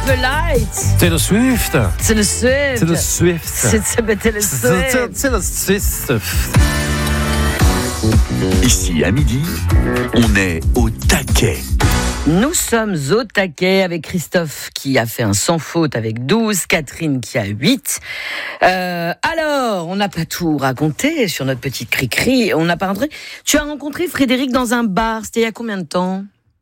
the Light. Taylor Swift. C'est le Swift. C'est le Swift. C'est le Swift. C'est le Swift. Ici, à midi, on est au taquet. Nous sommes au taquet avec Christophe qui a fait un sans faute avec 12, Catherine qui a 8. Alors, on n'a pas tout raconté sur notre petite cri-cri. On n'a pas rentré. Tu as rencontré Frédéric dans un bar. C'était il y a combien de temps ?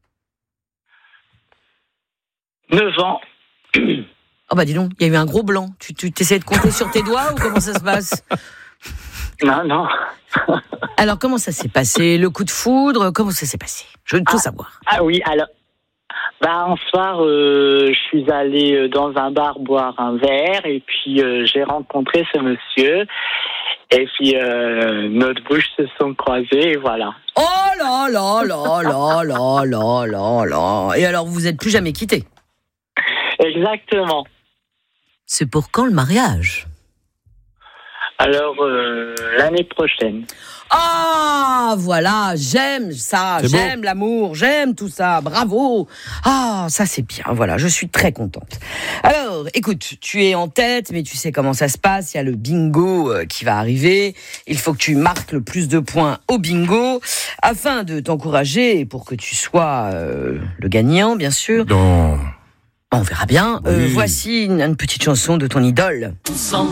9 ans. Oh bah dis donc, il y a eu un gros blanc. Tu t'essayes de compter sur tes doigts ou comment ça se passe ? Non. Alors, comment ça s'est passé ? Le coup de foudre, comment ça s'est passé ? Je veux tout savoir. Ah oui, alors... un soir, je suis allé dans un bar boire un verre et puis j'ai rencontré ce monsieur et puis notre bouche se sont croisées et voilà. Oh là là là là là là là là. Et alors, vous n'êtes plus jamais quittés ? Exactement. C'est pour quand le mariage ? Alors, l'année prochaine. Ah, voilà, j'aime ça, C'est j'aime l'amour, j'aime tout ça, bravo. Ah, ça c'est bien, voilà, je suis très contente. Alors, écoute, tu es en tête, mais tu sais comment ça se passe, il y a le bingo qui va arriver. Il faut que tu marques le plus de points au bingo, afin de t'encourager et pour que tu sois le gagnant, bien sûr. Non. On verra bien. Oui. Voici une petite chanson de ton idole. Sans